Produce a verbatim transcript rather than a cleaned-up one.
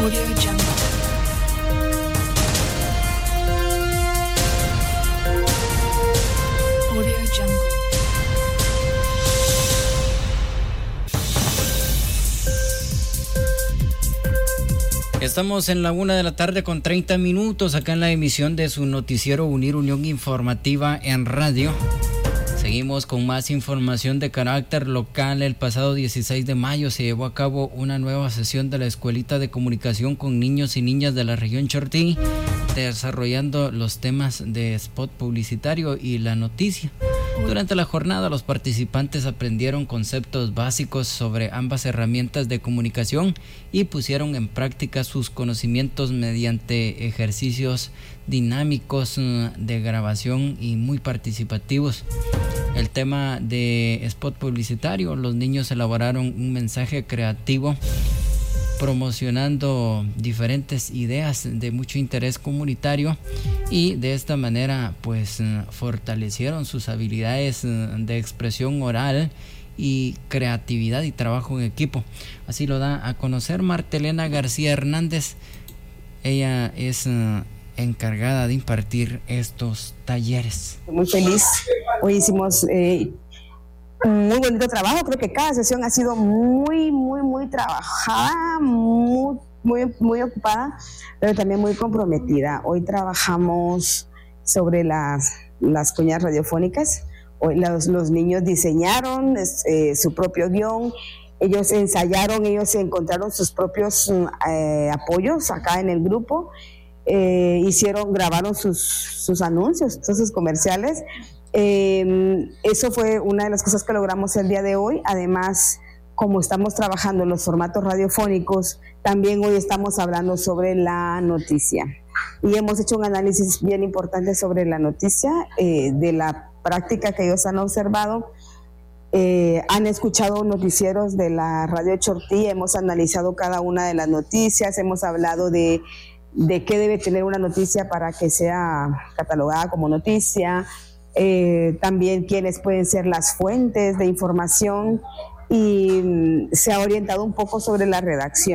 Audio Jungle. Audio Jungle. Estamos en la una de la tarde con treinta minutos acá en la emisión de su noticiero Unir Unión Informativa en radio. Seguimos con más información de carácter local. El pasado dieciséis de mayo se llevó a cabo una nueva sesión de la Escuelita de Comunicación con niños y niñas de la región Chortí, desarrollando los temas de spot publicitario y la noticia. Durante la jornada, los participantes aprendieron conceptos básicos sobre ambas herramientas de comunicación y pusieron en práctica sus conocimientos mediante ejercicios dinámicos de grabación y muy participativos. El tema de spot publicitario, los niños elaboraron un mensaje creativo promocionando diferentes ideas de mucho interés comunitario y de esta manera pues fortalecieron sus habilidades de expresión oral y creatividad y trabajo en equipo. Así lo da a conocer Martelena García Hernández. Ella es uh, encargada de impartir estos talleres. Muy feliz. Hoy hicimos eh, un muy bonito trabajo. Creo que cada sesión ha sido muy, muy, muy trabajada, muy, muy, muy ocupada, pero también muy comprometida. Hoy trabajamos sobre las, las cuñas radiofónicas. Hoy los, los niños diseñaron eh, su propio guión. Ellos ensayaron, ellos encontraron sus propios eh, apoyos acá en el grupo. Eh, hicieron, grabaron sus, sus anuncios, sus comerciales. Eh, eso fue una de las cosas que logramos el día de hoy. Además, como estamos trabajando en los formatos radiofónicos, también hoy estamos hablando sobre la noticia. Y hemos hecho un análisis bien importante sobre la noticia, eh, de la práctica que ellos han observado. Eh, han escuchado noticieros de la radio Chortí, hemos analizado cada una de las noticias, hemos hablado de, de qué debe tener una noticia para que sea catalogada como noticia. Eh, también quiénes pueden ser las fuentes de información y mm, se ha orientado un poco sobre la redacción.